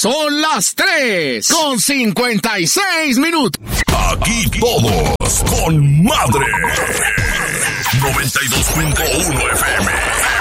Son las 3:56. Aquí todos con madre. 92.1 FM.